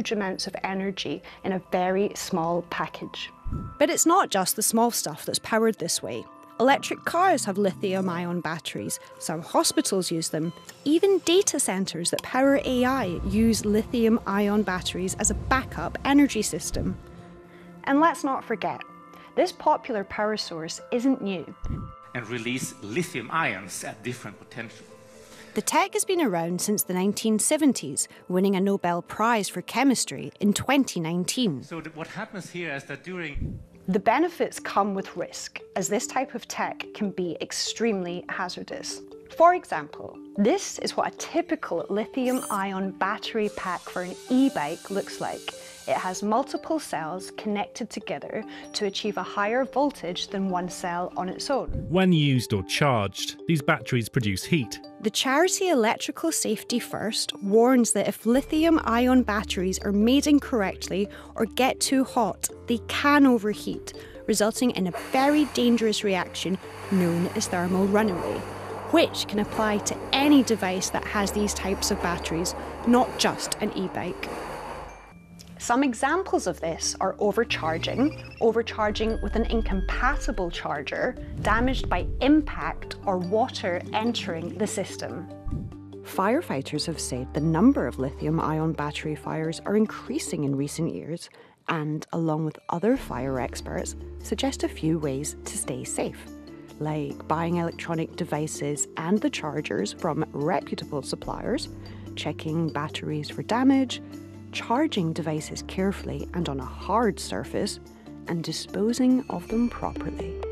huge amounts of energy in a very small package. But it's not just the small stuff that's powered this way. Electric cars have lithium-ion batteries, some hospitals use them, even data centres that power AI use lithium-ion batteries as a backup energy system. And let's not forget, this popular power source isn't new. And release lithium ions at different potential. The tech has been around since the 1970s, winning a Nobel Prize for Chemistry in 2019. So what happens here is that during... The benefits come with risk, as this type of tech can be extremely hazardous. For example, this is what a typical lithium-ion battery pack for an e-bike looks like. It has multiple cells connected together to achieve a higher voltage than one cell on its own. When used or charged, these batteries produce heat. The charity Electrical Safety First warns that if lithium-ion batteries are made incorrectly or get too hot, they can overheat, resulting in a very dangerous reaction known as thermal runaway, which can apply to any device that has these types of batteries, not just an e-bike. Some examples of this are overcharging with an incompatible charger, damaged by impact or water entering the system. Firefighters have said the number of lithium-ion battery fires are increasing in recent years and, along with other fire experts, suggest a few ways to stay safe, like buying electronic devices and the chargers from reputable suppliers, checking batteries for damage, charging devices carefully and on a hard surface, and disposing of them properly.